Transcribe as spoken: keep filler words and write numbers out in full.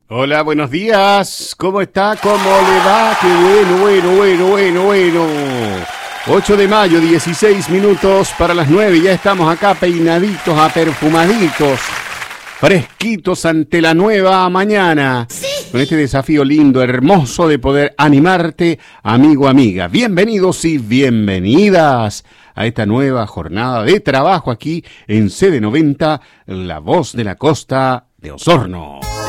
Hola, buenos días. ¿Cómo está? ¿Cómo le va? Qué bueno, bueno, bueno, bueno, bueno. ocho de mayo, dieciséis minutos para las nueve. Ya estamos acá peinaditos, aperfumaditos, fresquitos ante la nueva mañana. Con este desafío lindo, hermoso de poder animarte, amigo, amiga. Bienvenidos y bienvenidas a esta nueva jornada de trabajo aquí en C D noventa, La Voz de la Costa de Osorno.